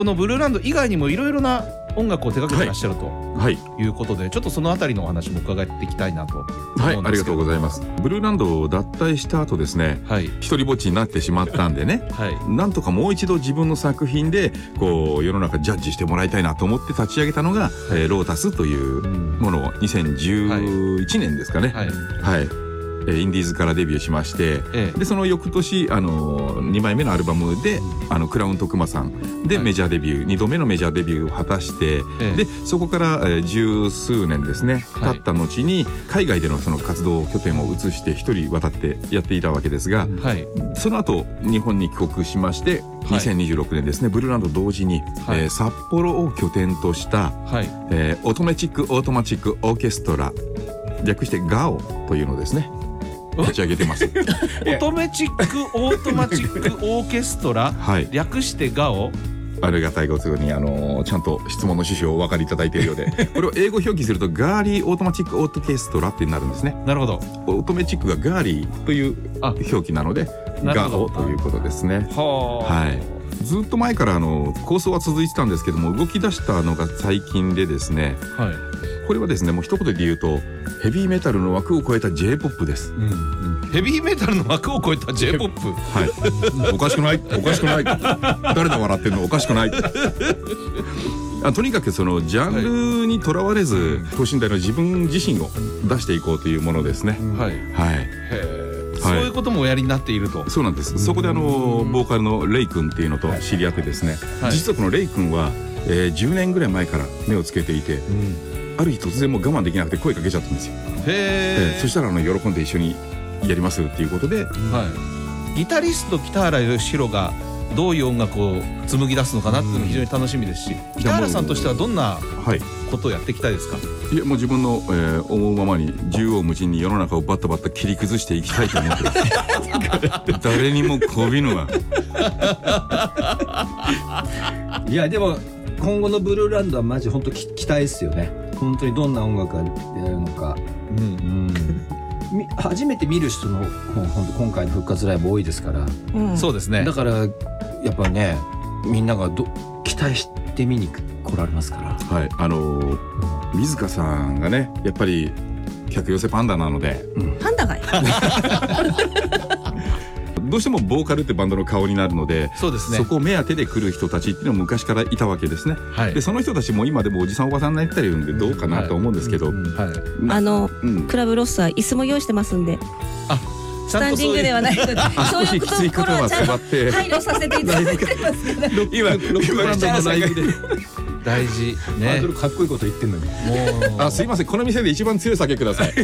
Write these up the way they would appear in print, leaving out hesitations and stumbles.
このブルーランド以外にもいろいろな音楽を手掛けてらっしゃるとはいいうことで、ちょっとそのあたりのお話も伺っていきたいなと思うんですけど。 はい、ありがとうございます。ブルーランドを脱退した後ですね、 はい一人ぼっちになってしまったんでねはいなんとかもう一度自分の作品でこう世の中ジャッジしてもらいたいなと思って立ち上げたのが、ロータスというものを2011年ですかね、 はいはいインディーズからデビューしまして、でその翌年2枚目のアルバムでクラウン徳間さんでメジャーデビュー、2度目のメジャーデビューを果たして、でそこから十数年ですね経った後に海外でのその活動拠点を移して一人渡ってやっていたわけですが、 はいその後日本に帰国しましてはい 2026年ですねブルーランド同時に、 はい札幌を拠点とした、 はいオトマチックオーケストラ略してGAOというのをですね立ち上げてますオトメチックオートマチックオーケストラ、 はい略してGAO。 ありがたいことにちゃんと質問の趣旨をお分かりいただいているようでこれを英語表記するとガーリーオートマチックオーケストラってなるんですね。 なるほど。 オートメチックがガーリーという表記なのでなるほど GAO ということですね。 はあ。 はいずっと前から構想は続いてたんですけども動き出したのが最近でですね、 はい。 これはですねもう一言で言うとヘビーメタルの枠を超えた J-POP です。 ヘビーメタルの枠を超えた J-POP。 はい、おかしくないおかしくない誰だ笑ってんのおかしくないとにかくそのジャンルにとらわれず等身大の自分自身を出していこうというものですね。 はい。 はいへえ。そういうこともおやりになっていると。 そうなんです。そこでボーカルのレイ君っていうのと知り合ってですね、 はい実はこのレイ君は、10年ぐらい前から目をつけていて、ある日突然もう我慢できなくて声かけちゃったんですよ。 へえ。 そしたら喜んで一緒にやりますっていうことで、 はい。ギタリスト北原義弘がどういう音楽を紡ぎ出すのかなっていうのも非常に楽しみですし、北原さんとしてはどんなはいことをやっていきたいですか。 いやもう自分の、思うままに縦横無尽に世の中をバッタバッタ切り崩していきたいと思ってます誰にもこびぬわ。 いやでも今後のブルーランドはマジ本当期待ですよね。本当にどんな音楽が出るのか、初めて見る人の本当今回の復活ライブ多いですから、 そうですね。 だからやっぱねみんなが期待して見に来られますから。 はい水香さんがねやっぱり客寄せパンダなので、 パンダがどうしてもボーカルってバンドの顔になるので、 そうですね。 そこを目当てで来る人たちっていうのも昔からいたわけですね。 はい。 でその人たちも今でもおじさんおばさんになってるんでどうかなと思うんですけど、 はい。 クラブロッサー椅子も用意してますんで、スタンディングではないので、そういうきついことはちゃんと座って配慮させていただいてますから。 今ロックバンドのライブで大事ハーね。 ドルかっこいいこと言ってんのに。 もうすいませんこの店で一番強い酒ください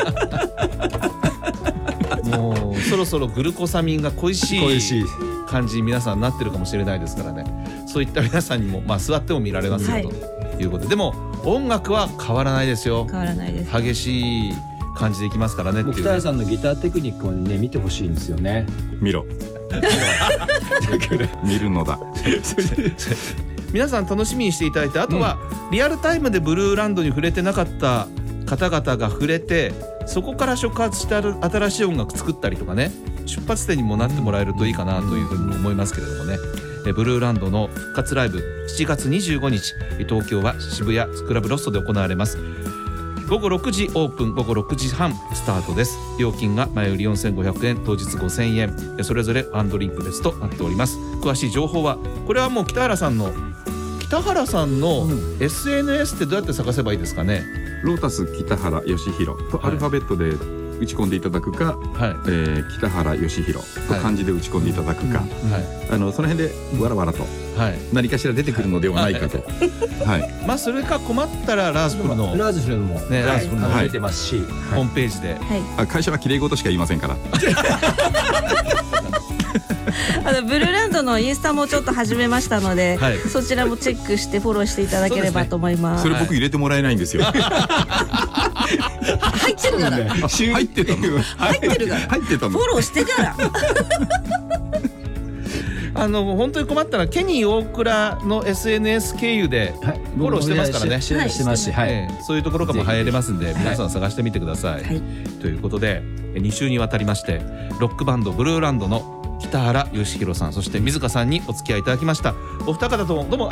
もうそろそろグルコサミンが恋し恋しいい感じに皆さんなってるかもしれないですからね。そういった皆さんにも座っても見られますよということで、でも音楽は変わらないですよ。 変わらないです。 激しい感じでいきますからねっていうね。 北原さんのギターテクニックをね見てほしいんですよね。 見ろ見るのだ皆さん楽しみにしていただいて、あとはリアルタイムでブルーランドに触れてなかった方々が触れて、そこから触発して新しい音楽作ったりとかね、出発点にもなってもらえるといいかなというふうに思いますけれどもね。ブルーランドの復活ライブ7月25日東京は渋谷クラブロストで行われます。午後6時オープン、午後6時半スタートです。料金が前売り4500円、当日5000円、それぞれワンドリンク別となっております。詳しい情報はこれはもう北原さんの SNS ってどうやって探せばいいですかね。 ロータス北原義弘とアルファベットで打ち込んでいただくか、北原義弘と漢字で打ち込んでいただくか、その辺でわらわらと何かしら出てくるのではないかと。 それか困ったらラーズプルのラーズフルも出てますし、 ホームページで。 会社は綺麗事しか言いませんからブルーランドのインスタもちょっと始めましたので、そちらもチェックしてフォローしていただければと思います。 それ僕入れてもらえないんですよ。 入ってるから入ってたの入ってるから入ってたのフォローしてから本当に困ったらケニー大倉の SNS 経由でフォローしてますからね。 してますし、 そういうところからも入れますんで、皆さん探してみてください。ということで2週にわたりましてロックバンドブルーランドの北北原義弘さん、そして水香さんにお付き合いいただきました。お二方ともどうも